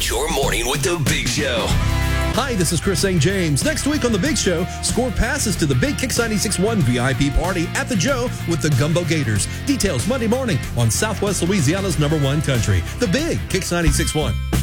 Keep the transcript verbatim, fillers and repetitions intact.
Start your morning with the Big Show. Hi, this is Chris Saint James. Next week on The Big Show, score passes to the big Kicks ninety-six point one V I P party at the Joe with the Gumbo Gators. Details Monday morning on Southwest Louisiana's number one country. The big Kicks ninety-six point one.